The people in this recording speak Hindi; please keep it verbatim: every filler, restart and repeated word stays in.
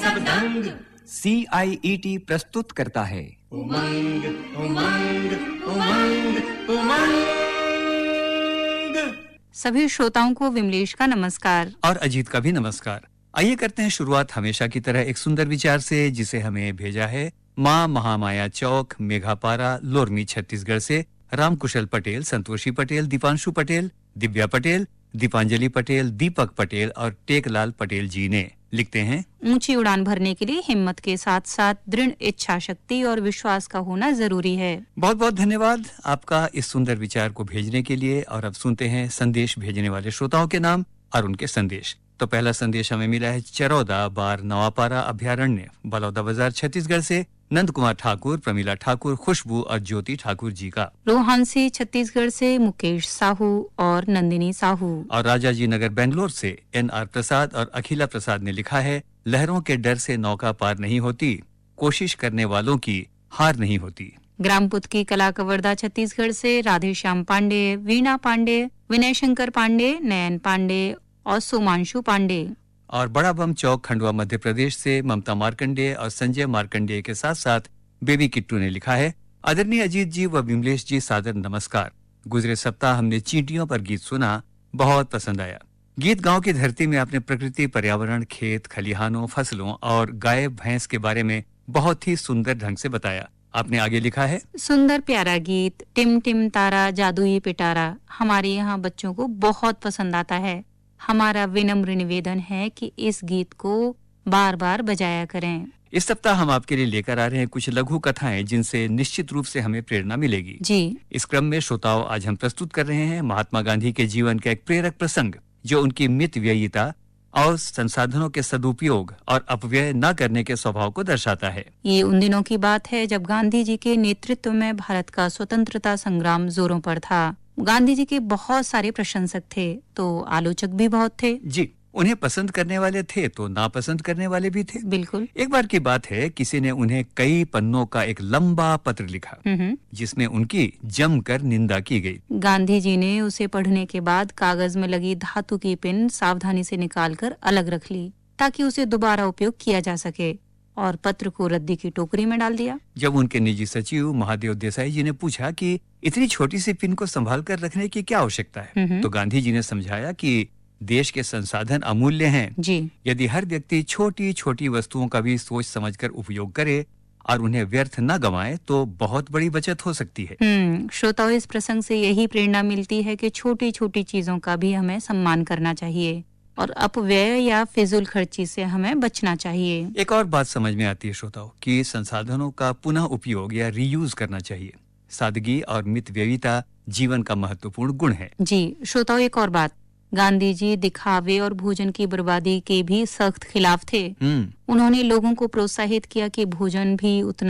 सी आई ई टी प्रस्तुत करता है उमंग उमंग उमंग उमंग। सभी श्रोताओं को विमलेश का नमस्कार और अजीत का भी नमस्कार। आइए करते हैं शुरुआत हमेशा की तरह एक सुंदर विचार से, जिसे हमें भेजा है माँ महामाया चौक, मेघापारा, लोरमी, छत्तीसगढ़ से रामकुशल पटेल, संतोषी पटेल, दीपांशु पटेल, दिव्या पटेल, दीपांजलि पटेल, दीपक पटेल और टेकलाल पटेल जी ने। लिखते हैं, ऊंची उड़ान भरने के लिए हिम्मत के साथ साथ दृढ़ इच्छा शक्ति और विश्वास का होना जरूरी है। बहुत बहुत धन्यवाद आपका इस सुंदर विचार को भेजने के लिए। और अब सुनते हैं संदेश भेजने वाले श्रोताओं के नाम और उनके संदेश। तो पहला संदेश हमें मिला है चरौदा बार नवापारा अभ्यारण्य, बलौदा बाजार, छत्तीसगढ़ से नंद कुमार ठाकुर, प्रमीला ठाकुर, खुशबू और ज्योति ठाकुर जी का। रोहानसी छत्तीसगढ़ से मुकेश साहू और नंदिनी साहू। और राजाजी नगर बेंगलोर से एन आर प्रसाद और अखिला प्रसाद ने लिखा है, लहरों के डर से नौका पार नहीं होती, कोशिश करने वालों की हार नहीं होती। ग्रामपुत की कला कवर्धा छत्तीसगढ़ से राधेश्याम पांडे, वीणा पांडे, विनय शंकर पांडे, नयन पांडे और सोमांशु पांडे। और बड़ा बम चौक खंडवा मध्य प्रदेश से ममता मार्कंडेय और संजय मार्कंडेय के साथ साथ बेबी किट्टू ने लिखा है, आदरणीय अजीत जी व विमलेश जी, सादर नमस्कार। गुजरे सप्ताह हमने चींटियों पर गीत सुना, बहुत पसंद आया। गीत गांव की धरती में आपने प्रकृति, पर्यावरण, खेत खलिहानों, फसलों और गाय भैंस के बारे में बहुत ही सुंदर ढंग से बताया। आपने आगे लिखा है, सुंदर प्यारा गीत टिम टिम तारा जादुई पिटारा हमारे यहाँ बच्चों को बहुत पसंद आता है। हमारा विनम्र निवेदन है कि इस गीत को बार बार बजाया करें। इस सप्ताह हम आपके लिए लेकर आ रहे हैं कुछ लघु कथाएं, जिनसे निश्चित रूप से हमें प्रेरणा मिलेगी। जी। इस क्रम में श्रोताओं, आज हम प्रस्तुत कर रहे हैं महात्मा गांधी के जीवन का एक प्रेरक प्रसंग, जो उनकी मितव्ययिता और संसाधनों के सदुपयोग और अपव्यय न करने के स्वभाव को दर्शाता है। ये उन दिनों की बात है जब गांधी जी के नेतृत्व में भारत का स्वतंत्रता संग्राम जोरों पर था। गांधी जी के बहुत सारे प्रशंसक थे तो आलोचक भी बहुत थे। जी, उन्हें पसंद करने वाले थे तो नापसंद करने वाले भी थे। बिल्कुल। एक बार की बात है, किसी ने उन्हें कई पन्नों का एक लंबा पत्र लिखा, जिसमें उनकी जमकर निंदा की गई। गांधी जी ने उसे पढ़ने के बाद कागज में लगी धातु की पिन सावधानी से निकालकर अलग रख ली, ताकि उसे दोबारा उपयोग किया जा सके, और पत्र को रद्दी की टोकरी में डाल दिया। जब उनके निजी सचिव महादेव देसाई जी ने पूछा कि इतनी छोटी सी पिन को संभाल कर रखने की क्या आवश्यकता है, तो गांधी जी ने समझाया कि देश के संसाधन अमूल्य हैं। जी। यदि हर व्यक्ति छोटी छोटी वस्तुओं का भी सोच समझकर उपयोग करे और उन्हें व्यर्थ न गंवाए, तो बहुत बड़ी बचत हो सकती है। हम्म श्रोताओं, इस प्रसंग से यही प्रेरणा मिलती है कि छोटी छोटी चीजों का भी हमें सम्मान करना चाहिए और अपव्यय या फिजूल खर्ची से हमें बचना चाहिए। एक और बात समझ में आती है श्रोताओं, कि संसाधनों का पुनः उपयोग या रीयूज करना चाहिए। सादगी और मितव्ययिता जीवन का महत्वपूर्ण गुण है। जी श्रोताओं, एक और बात, गांधी जी दिखावे और भोजन की बर्बादी के भी सख्त खिलाफ थे। उन्होंने लोगों को प्रोत्साहित किया कि भोजन भी उतना